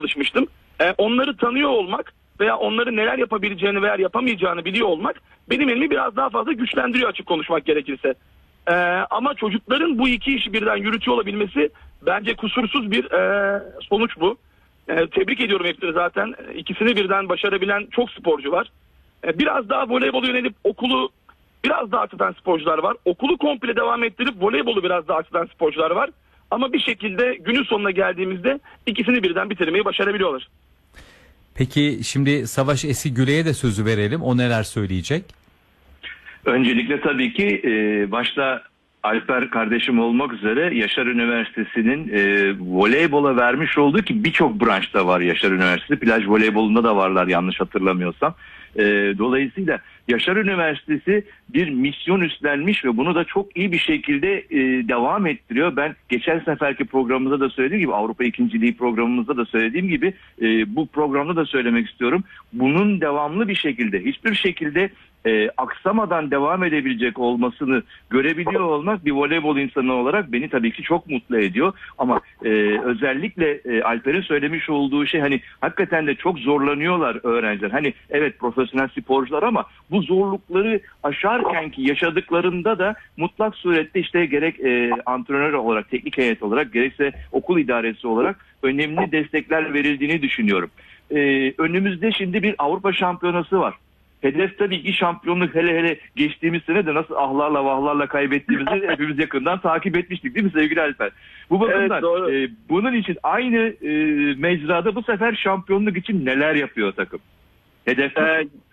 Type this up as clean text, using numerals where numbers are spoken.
çalışmıştım. Onları tanıyor olmak veya onların neler yapabileceğini veya yapamayacağını biliyor olmak benim elimi biraz daha fazla güçlendiriyor, açık konuşmak gerekirse. Ama çocukların bu iki işi birden yürütüyor olabilmesi bence kusursuz bir sonuç bu. Tebrik ediyorum hepsini zaten. İkisini birden başarabilen çok sporcu var. Biraz daha voleybolu yönelip okulu biraz daha açıdan sporcular var. Okulu komple devam ettirip voleybolu biraz daha açıdan sporcular var. Ama bir şekilde günün sonuna geldiğimizde ikisini birden bitirmeyi başarabiliyorlar. Peki şimdi Savaş Essigüle'ye de sözü verelim. O neler söyleyecek? Öncelikle tabii ki başta Alper kardeşim olmak üzere Yaşar Üniversitesi'nin voleybola vermiş olduğu, ki birçok branşta var Yaşar Üniversitesi. Plaj voleybolunda da varlar yanlış hatırlamıyorsam. Dolayısıyla Yaşar Üniversitesi bir misyon üstlenmiş ve bunu da çok iyi bir şekilde devam ettiriyor. Ben geçen seferki programımızda da söylediğim gibi, Avrupa İkinciliği programımızda da söylediğim gibi bu programda da söylemek istiyorum. Bunun devamlı bir şekilde, hiçbir şekilde aksamadan devam edebilecek olmasını görebiliyor olmak bir voleybol insanı olarak beni tabii ki çok mutlu ediyor. Ama özellikle Alper'in söylemiş olduğu şey, hani hakikaten de çok zorlanıyorlar öğrenciler. Hani evet profesyonel sporcular ama bu zorlukları aşarken ki yaşadıklarında da mutlak surette işte gerek antrenör olarak, teknik heyet olarak, gerekse okul idaresi olarak önemli destekler verildiğini düşünüyorum. Önümüzde şimdi bir Avrupa şampiyonası var. Hedef tabii ki şampiyonluk, hele geçtiğimiz sene de nasıl ahlarla vahlarla kaybettiğimizi hepimiz yakından takip etmiştik değil mi sevgili Alper? Bu bakımdan bunun için aynı mecrada bu sefer şampiyonluk için neler yapıyor takım? Hedef